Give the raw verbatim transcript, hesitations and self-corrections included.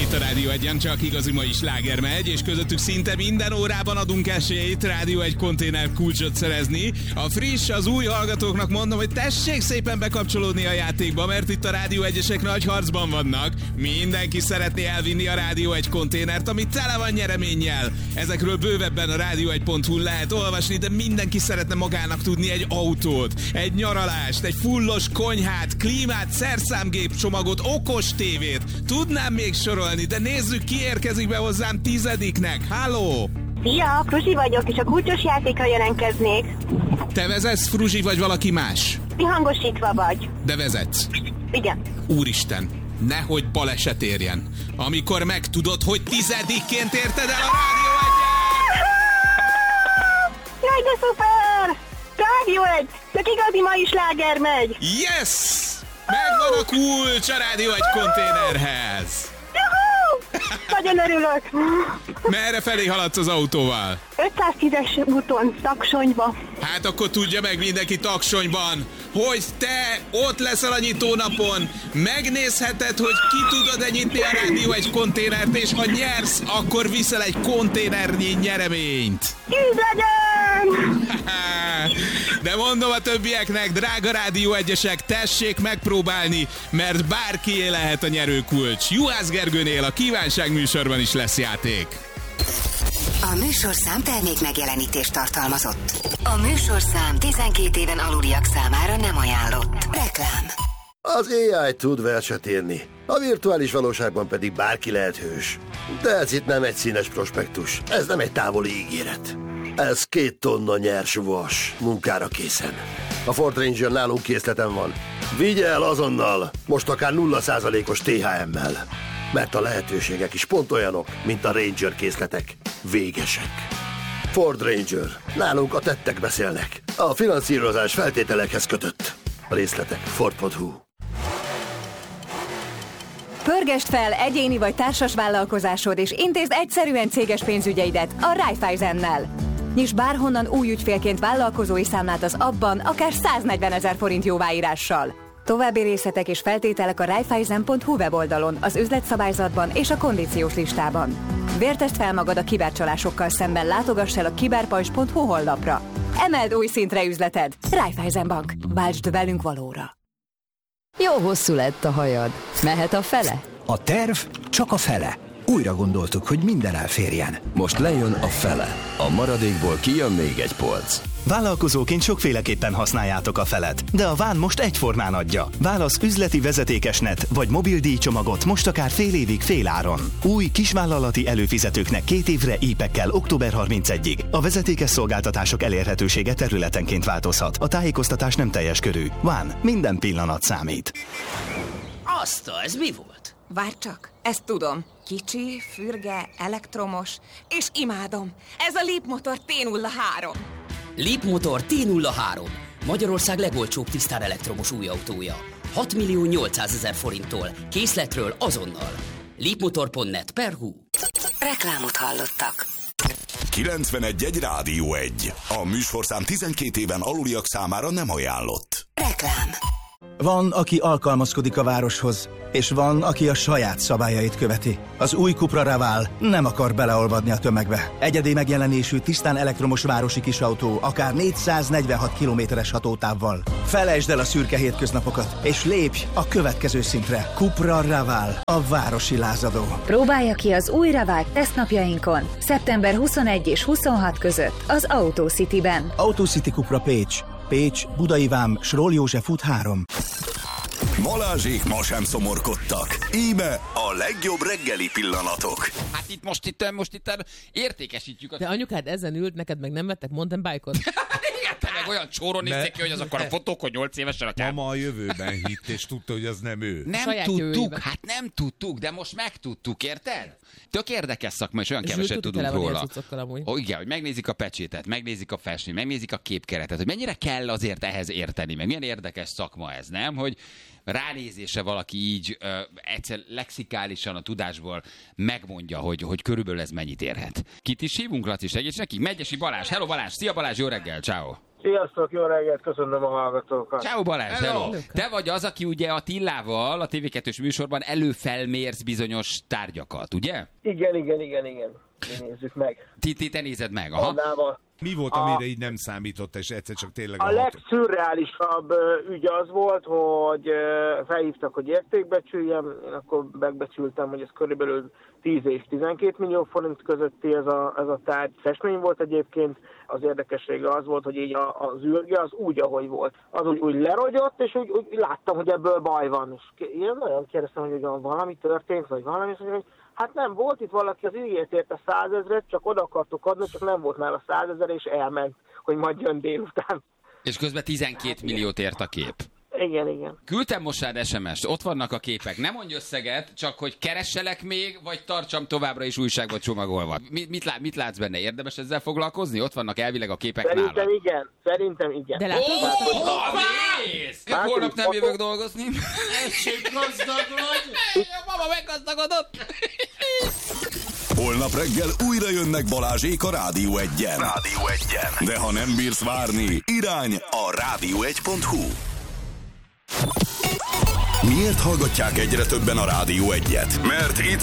itt a Rádió Egyen, csak igazi mai sláger megy, és közöttük szinte minden órában adunk esélyt Rádió egy konténer kulcsot szerezni. A friss, az új hallgatóknak mondom, hogy tessék szépen bekapcsolódni a játékba, mert itt a Rádió Egyesek nagy harcban vannak. Mindenki szeretné elvinni a Rádió egy konténert, ami tele van nyereménnyel. Ezekről bővebben a rádió egy pont hu lehet olvasni, de mindenki szeretne magának tudni egy autót, egy nyaralást, egy fullos konyhát, klímát, szerszámgép csomagot, okos tévét. Tudnám még sorolni, de nézzük, ki érkezik be hozzám tizediknek. Halló! Szia, Fruzsi vagyok, és a kulcsos játékra jelentkeznék. Te vezetsz, Fruzsi, vagy valaki más? Mi hangosítva vagy? De vezetsz. Igen. Úristen, nehogy baleset érjen. Amikor megtudod, hogy tizedikként érted el a Rádió Egyen! Jaj, de szuper! Rádió egy, csak igazi mai sláger megy. Yes! Megvan a kulcs a Rádió egy konténerhez. Nagyon örülök. Merre felé haladsz az autóval? ötszáztízes úton, Taksonyba. Hát akkor tudja meg mindenki Taksonyban, hogy te ott leszel a nyitónapon, megnézheted, hogy ki tudod-e nyitni a Rádió egy konténert, és ha nyersz, akkor viszel egy konténernyi nyereményt. Tíz legyen! De mondom a többieknek, drága Rádió Egyesek, tessék megpróbálni, mert bárkié lehet a nyerőkulcs. Juhász Gergőnél a Kívánság műsorban is lesz játék. A műsorszám termék megjelenítést tartalmazott. A műsorszám tizenkét éven aluliak számára nem ajánlott. Reklám. Az á i tud verset írni, a virtuális valóságban pedig bárki lehet hős. De ez itt nem egy színes prospektus, ez nem egy távoli ígéret. Ez két tonna nyers vas, munkára készen. A Ford Ranger nálunk készleten van. Vigye el azonnal, most akár nulla százalékos té há emmel. Mert a lehetőségek is pont olyanok, mint a Ranger készletek. Végesek. Ford Ranger. Nálunk a tettek beszélnek. A finanszírozás feltételekhez kötött. A részletek Ford pont hu. Pörgesd fel egyéni vagy társas vállalkozásod, és intézd egyszerűen céges pénzügyeidet a Raiffeisennel. Nyiss bárhonnan új ügyfélként vállalkozói számlát az abban, akár száznegyvenezer forint jóváírással. További részletek és feltételek a raiffeisen pont hu weboldalon, az üzletszabályzatban és a kondíciós listában. Vértesd fel magad a kibercsalásokkal szemben, látogass el a kiberpajzs pont hu honlapra. Emeld új szintre üzleted. Raiffeisen Bank. Váltsd velünk valóra. Jó hosszú lett a hajad. Mehet a fele? A terv csak a fele. Újra gondoltuk, hogy minden elférjen. Most lejön a fele. A maradékból kijön még egy polc. Vállalkozóként sokféleképpen használjátok a felet, de a Ván most egyformán adja. Válasz üzleti vezetékesnet vagy mobil díjcsomagot most akár fél évig fél áron. Új kisvállalati előfizetőknek két évre ípekkel október harmincegyedikéig. A vezetékes szolgáltatások elérhetősége területenként változhat. A tájékoztatás nem teljes körű. Ván, minden pillanat számít. Azt, ez mi volt? Várj csak, ezt tudom. Kicsi, fürge, elektromos, és imádom. Ez a Leapmotor té nulla három. Leapmotor té nulla három. Magyarország legolcsóbb tisztán elektromos új autója. hat millió nyolcszázezer forinttól. Készletről azonnal. leapmotor pont net per hu. Reklámot hallottak. kilencvenegy egy Rádió egy. A műsorszám tizenkét éven aluliak számára nem ajánlott. Reklám. Van, aki alkalmazkodik a városhoz, és van, aki a saját szabályait követi. Az új Cupra Raval nem akar beleolvadni a tömegbe. Egyedi megjelenésű, tisztán elektromos városi kisautó, akár négyszáznegyvenhat kilométeres hatótávval. Felejtsd el a szürke hétköznapokat, és lépj a következő szintre. Cupra Raval, a városi lázadó. Próbálja ki az új Raval tesztnapjainkon, szeptember huszonegy és huszonhat között az Autocity-ben. Autocity Cupra Pécs. Pécs, Budai Vám, Sroll József út három. Balázsék ma sem szomorkodtak. Íme a legjobb reggeli pillanatok. Hát itt most itt, most itt értékesítjük a... De anyukád ezen ült, neked meg nem vettek mountain bike-ot? Igen, te meg olyan csóron nézték ki, hogy az akkor a fotók, hogy nyolc évesen atyám. Mama a jövőben hitt, és tudta, hogy az nem ő. Nem tudtuk, jövőben. Hát nem tudtuk, de most megtudtuk, érted? Tök érdekes szakma, és olyan keveset tudunk róla. Ó, igen, hogy megnézik a pecsétet, megnézik a festményt, megnézik a képkeretet, hogy mennyire kell azért ehhez érteni, meg milyen érdekes szakma ez, nem? Hogy ránézése valaki így ö, egyszer lexikálisan a tudásból megmondja, hogy, hogy körülbelül ez mennyit érhet. Kit is hívunk, Laci, segíts nekik? Megyesi Balázs. Hello Balázs, szia Balázs, jó reggel, ciao. Sziasztok, jó reggelt, köszönöm a hallgatókat. Ciao Balázs, hello. hello. Te vagy az, aki ugye a Tillával a té vé kettős műsorban előfelmérsz bizonyos tárgyakat, ugye? Igen, igen, igen, igen. Mi nézzük meg. Ti, ti te nézed meg, aha. Annával. Mi volt, A- amire így nem számított, és egyszer csak tényleg A hat- legszürreálisabb ö, ügy az volt, hogy ö, felhívtak, hogy értékbecsüljem, én akkor megbecsültem, hogy ez körülbelül tíz és tizenkét millió forint közötti ez a, ez a tárgy. Festmény volt egyébként, az érdekessége az volt, hogy így a, az űrge az úgy, ahogy volt. Az úgy, úgy lerogyott, és úgy, úgy láttam, hogy ebből baj van. És én nagyon kérdeztem, hogy ugyan valami történt, vagy valami, és mondja, hogy hát nem, volt itt valaki, az ígért érte százezret, csak oda akartuk adni, csak nem volt már a százezer, és elment, hogy majd jön délután. És közben tizenkét milliót ért a kép. Igen, igen. Küldtem most rád es em est, ott vannak a képek. Nem mondj összeget, csak hogy keresselek még, vagy tartsam továbbra is újságba csomagolva. Mit, mit, lát, mit látsz benne? Érdemes ezzel foglalkozni? Ott vannak elvileg a képek Szerintem nálad. igen, szerintem igen. De látod, hogy oh, holnap nem jövök dolgozni. Egy gazdag vagy? A mama meggazdagodott. Holnap reggel újra jönnek Balázsék a Rádió egyen. Rádió egyen. De ha nem bírsz várni, irány a rádió egy pont hu. Miért hallgatják egyre többen a Rádió egyet? Mert itt